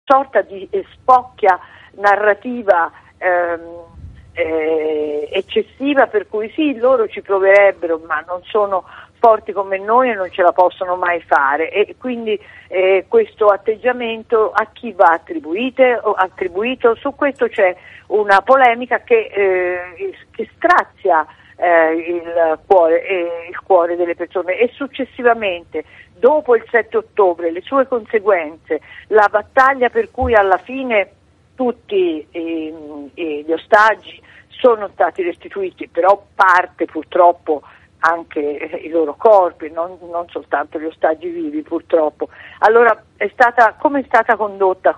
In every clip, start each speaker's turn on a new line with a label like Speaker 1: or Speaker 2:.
Speaker 1: sorta di spocchia narrativa eccessiva, per cui sì, loro ci proverebbero, ma non sono forti come noi e non ce la possono mai fare, e quindi questo atteggiamento a chi va attribuito? Su questo c'è una polemica che strazia il cuore delle persone, e successivamente, dopo il 7 ottobre, le sue conseguenze, la battaglia per cui alla fine tutti gli ostaggi sono stati restituiti, però parte purtroppo anche i loro corpi, non soltanto gli ostaggi vivi, purtroppo. Allora come è stata condotta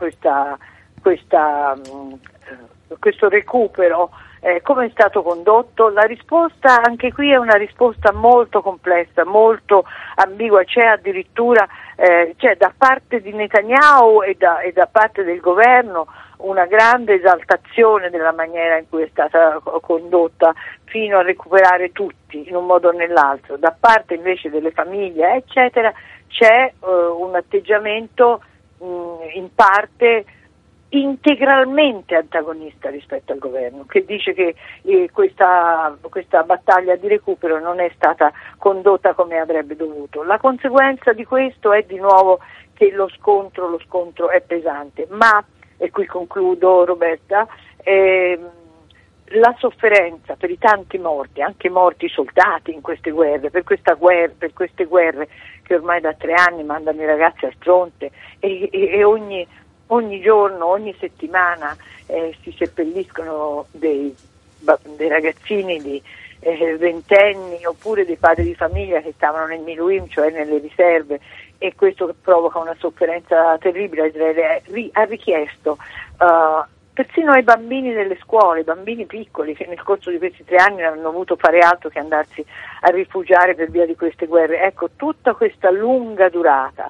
Speaker 1: questo recupero? Come è stato condotto? La risposta anche qui è una risposta molto complessa, molto ambigua. C'è addirittura da parte di Netanyahu e da parte del governo una grande esaltazione della maniera in cui è stata condotta, fino a recuperare tutti in un modo o nell'altro. Da parte invece delle famiglie eccetera c'è un atteggiamento in parte integralmente antagonista rispetto al governo, che dice che questa battaglia di recupero non è stata condotta come avrebbe dovuto. La conseguenza di questo è di nuovo che lo scontro è pesante, ma, e qui concludo Roberta, la sofferenza per i tanti morti, anche morti soldati in queste guerre, per queste guerre che ormai da 3 anni mandano i ragazzi al fronte, e ogni giorno, ogni settimana si seppelliscono dei ragazzini di 20 anni, oppure dei padri di famiglia che stavano nel Miluim, cioè nelle riserve, e questo provoca una sofferenza terribile. Israele ha richiesto persino ai bambini delle scuole, bambini piccoli che nel corso di questi 3 anni non hanno dovuto fare altro che andarsi a rifugiare per via di queste guerre. Ecco, tutta questa lunga durata,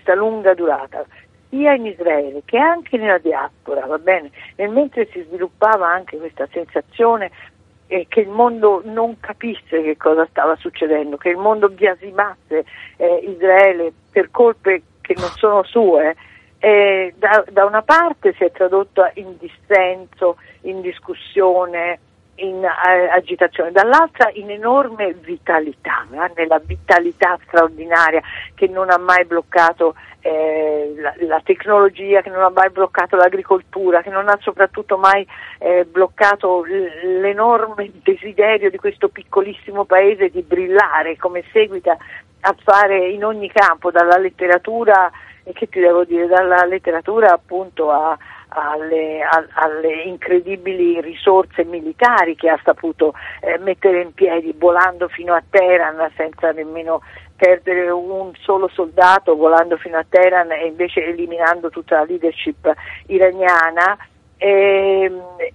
Speaker 1: sia in Israele che anche nella diaspora, va bene? Nel mentre si sviluppava anche questa sensazione che il mondo non capisse che cosa stava succedendo, che il mondo biasimasse Israele per colpe che non sono sue, da una parte si è tradotta in dissenso, in discussione, in agitazione, dall'altra in enorme vitalità, nella vitalità straordinaria che non ha mai bloccato la tecnologia, che non ha mai bloccato l'agricoltura, che non ha soprattutto mai bloccato l'enorme desiderio di questo piccolissimo paese di brillare, come seguita a fare in ogni campo, dalla letteratura, e che ti devo dire, dalla letteratura appunto alle incredibili risorse militari che ha saputo mettere in piedi, volando fino a Teheran senza nemmeno perdere un solo soldato, volando fino a Teheran e invece eliminando tutta la leadership iraniana, e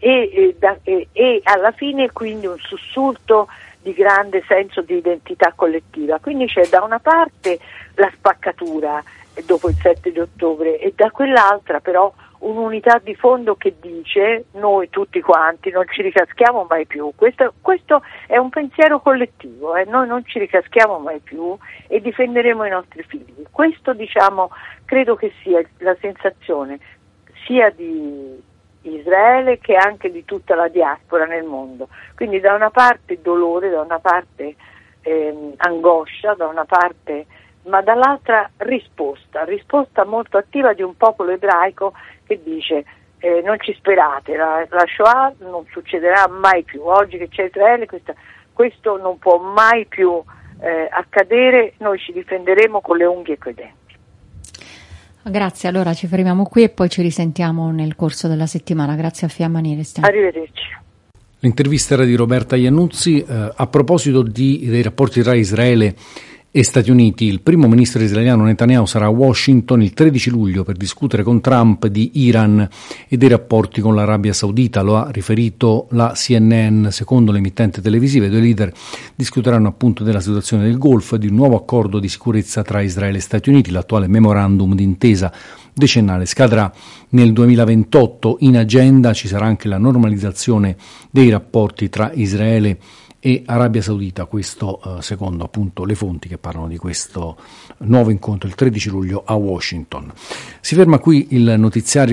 Speaker 1: alla fine quindi un sussulto di grande senso di identità collettiva. Quindi c'è da una parte la spaccatura dopo il 7 di ottobre e da quell'altra però un'unità di fondo che dice: noi tutti quanti non ci ricaschiamo mai più. Questo è un pensiero collettivo, noi non ci ricaschiamo mai più e difenderemo i nostri figli. Questo, diciamo, credo che sia la sensazione sia di Israele che anche di tutta la diaspora nel mondo. Quindi da una parte dolore, da una parte angoscia, da una parte, ma dall'altra risposta molto attiva di un popolo ebraico che dice: non ci sperate, la Shoah non succederà mai più, oggi che c'è Israele questo non può mai più accadere, noi ci difenderemo con le unghie e coi denti.
Speaker 2: Grazie, allora ci fermiamo qui e poi ci risentiamo nel corso della settimana. Grazie a Fiamma Nielsen.
Speaker 1: Arrivederci.
Speaker 3: L'intervista era di Roberta Iannuzzi. A proposito dei rapporti tra Israele e Stati Uniti, il primo ministro israeliano Netanyahu sarà a Washington il 13 luglio per discutere con Trump di Iran e dei rapporti con l'Arabia Saudita. Lo ha riferito la CNN. Secondo l'emittente televisiva, i due leader discuteranno appunto della situazione del Golfo e di un nuovo accordo di sicurezza tra Israele e Stati Uniti. L'attuale memorandum d'intesa decennale scadrà nel 2028. In agenda ci sarà anche la normalizzazione dei rapporti tra Israele e Arabia Saudita, questo secondo appunto le fonti che parlano di questo nuovo incontro il 13 luglio a Washington. Si ferma qui il notiziario